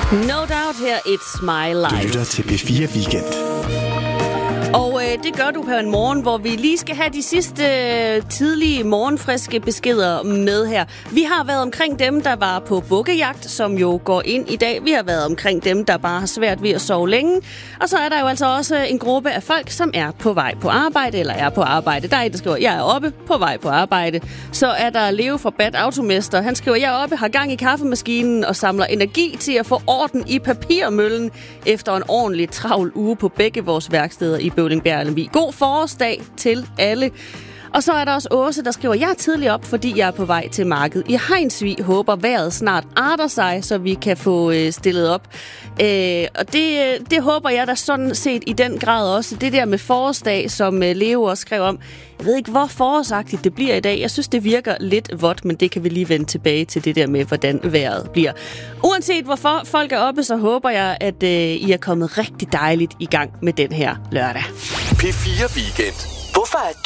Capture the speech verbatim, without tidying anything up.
No doubt her, it's my life. Du lytter til P fire Weekend. Og øh, det gør du på en morgen, hvor vi lige skal have de sidste øh, tidlige morgenfriske beskeder med her. Vi har været omkring dem, der var på bukkejagt, som jo går ind i dag. Vi har været omkring dem, der bare har svært ved at sove længe. Og så er der jo altså også en gruppe af folk, som er på vej på arbejde, eller er på arbejde. Der er en, der skriver, jeg er oppe på vej på arbejde. Så er der Leo fra Bad Automester. Han skriver, jeg er oppe, har gang i kaffemaskinen og samler energi til at få orden i papirmøllen efter en ordentlig travl uge på begge vores værksteder i Bøvlingbjerg og Lemvig. God forårsdag til alle. Og så er der også Åse, der skriver, jeg er tidlig op, fordi jeg er på vej til markedet i Hejnsvig. Håber vejret snart arter sig, så vi kan få øh, stillet op. Øh, og det, det håber jeg da sådan set i den grad også. Det der med forårsdag, som øh, Leo også skrev om. Jeg ved ikke, hvor forårsagtigt det bliver i dag. Jeg synes, det virker lidt vådt, men det kan vi lige vende tilbage til det der med, hvordan vejret bliver. Uanset hvorfor folk er oppe, så håber jeg, at øh, I er kommet rigtig dejligt i gang med den her lørdag. P fire Weekend. Hvorfor er du